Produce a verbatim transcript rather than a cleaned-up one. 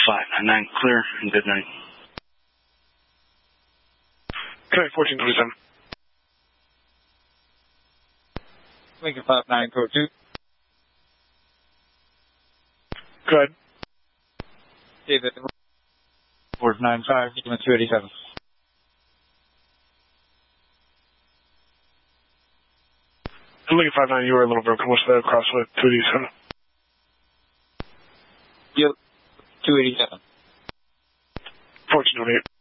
five nine nine, clear, and good night. Good night, fourteen twenty-seven. Lincoln five nine, code two. Go ahead. David, four nine five, two eighty-seven. Lincoln five nine, you were a little broken. What's the cross with two eighty-seven? Yep, two eighty-seven. fourteen twenty-eight.